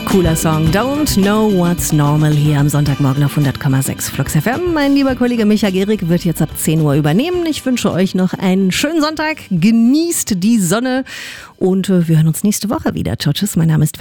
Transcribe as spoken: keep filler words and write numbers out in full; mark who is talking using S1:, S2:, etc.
S1: Cooler Song. Don't know what's normal hier am Sonntagmorgen auf hundert Komma sechs Flux F M. Mein lieber Kollege Micha Gehrig wird jetzt ab zehn Uhr übernehmen. Ich wünsche euch noch einen schönen Sonntag. Genießt die Sonne und wir hören uns nächste Woche wieder. Ciao, tschüss. Mein Name ist